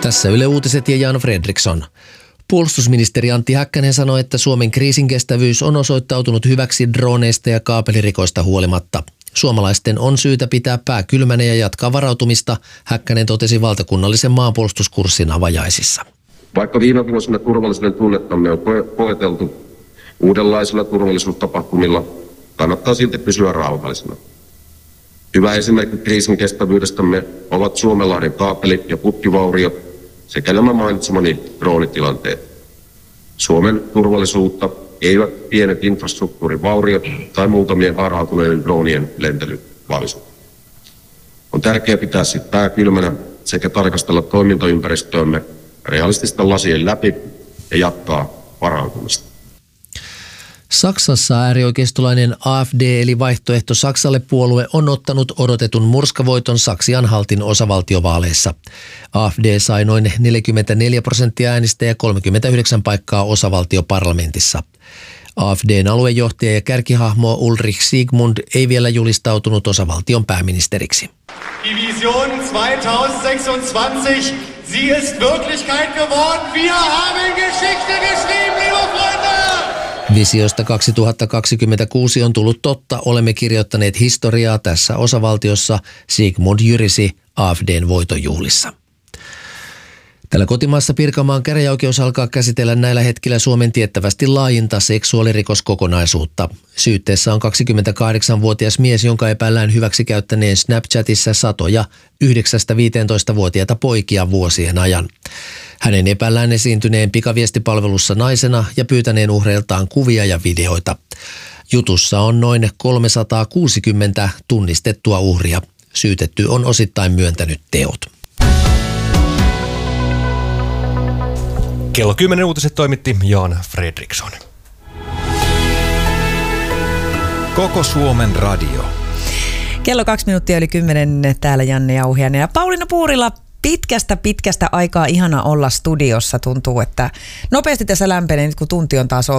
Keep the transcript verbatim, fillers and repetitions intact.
Tässä Yle Uutiset ja Jan Fredriksson. Puolustusministeri Antti Häkkänen sanoi, että Suomen kriisinkestävyys on osoittautunut hyväksi droneista ja kaapelirikoista huolimatta. Suomalaisten on syytä pitää pää kylmänä ja jatkaa varautumista, Häkkänen totesi valtakunnallisen maanpuolustuskurssin avajaisissa. Vaikka viime vuosina turvallisuuden tunnettamme on koeteltu uudenlaisilla turvallisuustapahtumilla, kannattaa silti pysyä rauhallisena. Hyvä esimerkki kriisin kestävyydestämme ovat Suomenlahden kaapeli- ja putkivauriot sekä nämä mainitsemani droonitilanteet. Suomen turvallisuutta eivät pienet infrastruktuurivauriot tai muutamien harhautuneiden droonien lentely vaisu. On tärkeää pitää sitten pää kylmänä sekä tarkastella toimintaympäristöömme realististen lasien läpi ja jatkaa varautumista. Saksassa äärioikeistolainen A F D eli Vaihtoehto Saksalle -puolue on ottanut odotetun murskavoiton Saksi-Anhaltin osavaltiovaaleissa. A F D sai noin neljäkymmentäneljä prosenttia äänistä ja kolmekymmentäyhdeksän paikkaa osavaltioparlamentissa. A F D:n aluejohtaja ja kärkihahmo Ulrich Siegmund ei vielä julistautunut osavaltion pääministeriksi. Die Vision kaksituhattaseisundzwanzig, sie ist Wirklichkeit geworden. Wir haben Geschichte geschrieben, liebe Freunde! Visiosta kaksituhattakaksikymmentäkuusi on tullut totta, olemme kirjoittaneet historiaa tässä osavaltiossa, Sigmund jyrisi A F D:n voitonjuhlissa. Tällä kotimaassa Pirkanmaan käräjäoikeus alkaa käsitellä näillä hetkillä Suomen tiettävästi laajinta seksuaalirikoskokonaisuutta. Syytteessä on kaksikymmentäkahdeksanvuotias mies, jonka epäillään hyväksikäyttäneen Snapchatissa satoja yhdeksästä viiteentoista-vuotiaita poikia vuosien ajan. Hänen epäillään esiintyneen pikaviestipalvelussa naisena ja pyytäneen uhreiltaan kuvia ja videoita. Jutussa on noin kolmesataakuusikymmentä tunnistettua uhria. Syytetty on osittain myöntänyt teot. Kello kymmenen uutiset toimitti Jan Fredriksson. Koko Suomen radio. Kello kaksi minuuttia yli kymmenen, täällä Janne Jauhiainen ja Pauliina Puurila. Pitkästä, pitkästä aikaa ihana olla studiossa. Tuntuu, että nopeasti tässä lämpenee, nyt kun tunti on taas